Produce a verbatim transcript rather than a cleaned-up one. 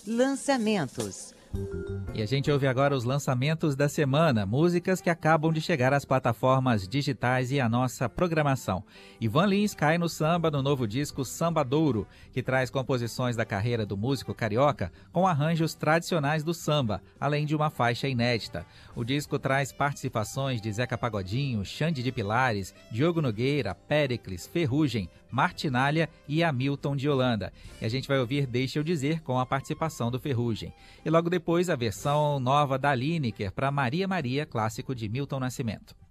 Lançamentos. E a gente ouve agora os lançamentos da semana, músicas que acabam de chegar às plataformas digitais e à nossa programação. Ivan Lins cai no samba no novo disco Sambadouro, que traz composições da carreira do músico carioca com arranjos tradicionais do samba, além de uma faixa inédita. O disco traz participações de Zeca Pagodinho, Xande de Pilares, Diogo Nogueira, Péricles, Ferrugem, Martinália e Hamilton de Holanda. E a gente vai ouvir Deixa Eu Dizer com a participação do Ferrugem. E logo depois a versão nova da Lineker para Maria Maria, clássico de Milton Nascimento.